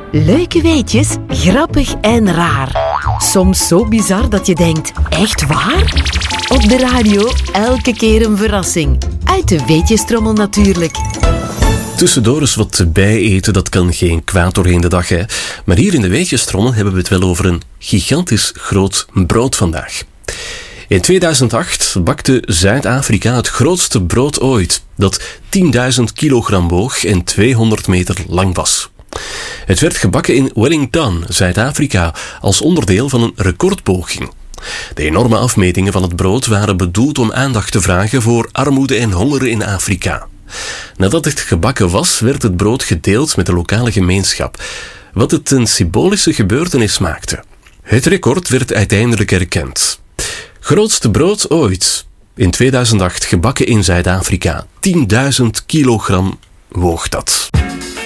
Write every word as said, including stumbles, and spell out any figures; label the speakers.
Speaker 1: Leuke weetjes, grappig en raar. Soms zo bizar dat je denkt, echt waar? Op de radio elke keer een verrassing. Uit de weetjestrommel natuurlijk.
Speaker 2: Tussendoor eens wat bijeten, dat kan geen kwaad doorheen de dag, hè. Maar hier in de weetjestrommel hebben we het wel over een gigantisch groot brood vandaag. In tweeduizend acht bakte Zuid-Afrika het grootste brood ooit, dat tienduizend kilogram woog en tweehonderd meter lang was. Het werd gebakken in Wellington, Zuid-Afrika, als onderdeel van een recordpoging. De enorme afmetingen van het brood waren bedoeld om aandacht te vragen voor armoede en honger in Afrika. Nadat het gebakken was, werd het brood gedeeld met de lokale gemeenschap, wat het een symbolische gebeurtenis maakte. Het record werd uiteindelijk erkend. Grootste brood ooit. In tweeduizend acht gebakken in Zuid-Afrika. tienduizend kilogram woog dat.